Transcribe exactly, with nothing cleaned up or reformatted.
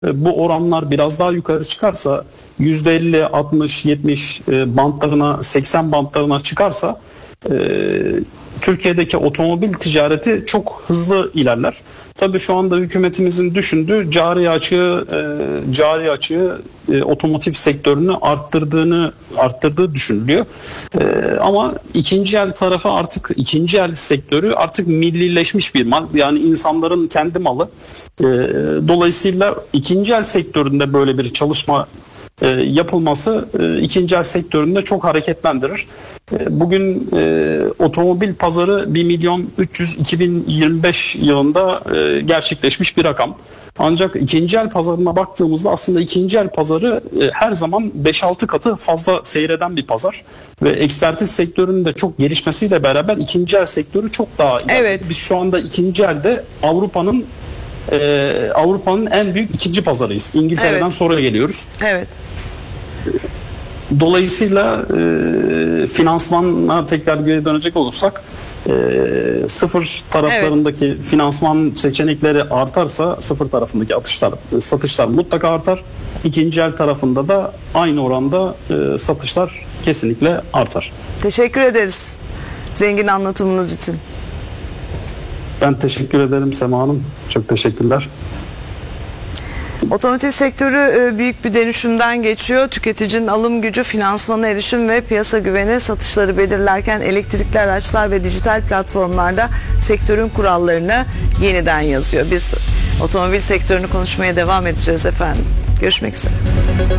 E, bu oranlar biraz daha yukarı çıkarsa, yüzde elli, altmış, yetmiş e, bantlarına, seksen bantlarına çıkarsa e, Türkiye'deki otomobil ticareti çok hızlı ilerler. Tabii şu anda hükümetimizin düşündüğü cari açığı, e, cari açığı e, otomotiv sektörünü arttırdığını arttırdığı düşünülüyor. E, ama ikinci el tarafı artık ikinci el sektörü artık millileşmiş bir mal. Yani insanların kendi malı. E, dolayısıyla ikinci el sektöründe böyle bir çalışma e, yapılması e, ikinci el sektöründe çok hareketlendirir. E, bugün e, otomobil pazarı bir milyon üç yüz iki bin yirmi beş yılında e, gerçekleşmiş bir rakam. Ancak ikinci el pazarına baktığımızda aslında ikinci el pazarı e, her zaman beş altı katı fazla seyreden bir pazar. Ve ekspertiz sektörünün de çok gelişmesiyle beraber ikinci el sektörü çok daha ilerledi. Evet. Biz şu anda ikinci elde Avrupa'nın Ee, Avrupa'nın en büyük ikinci pazarıyız. İngiltere'den Evet. sonra geliyoruz. Evet. Dolayısıyla e, finansmana tekrar geri dönecek olursak e, sıfır taraflarındaki evet. finansman seçenekleri artarsa sıfır tarafındaki atışlar, satışlar mutlaka artar. İkinci el tarafında da aynı oranda e, satışlar kesinlikle artar. Teşekkür ederiz zengin anlatımınız için. Ben teşekkür ederim Sema Hanım. Çok teşekkürler. Otomotiv sektörü büyük bir dönüşümden geçiyor. Tüketicinin alım gücü, finansmana erişim ve piyasa güveni satışları belirlerken elektrikli araçlar ve dijital platformlarda sektörün kurallarını yeniden yazıyor. Biz otomobil sektörünü konuşmaya devam edeceğiz efendim. Görüşmek üzere.